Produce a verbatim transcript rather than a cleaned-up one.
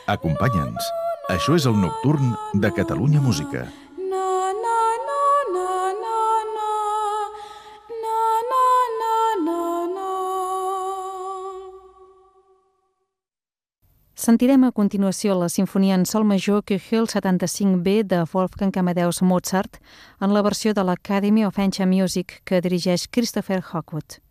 Acompanya'ns. Això és el Nocturn de Catalunya Música. Sentirem a continuació la sinfonia en sol major Köchel setanta-cinc B de Wolfgang Amadeus Mozart en la versió de l'Academy of Ancient Music que dirigeix Christopher Hogwood.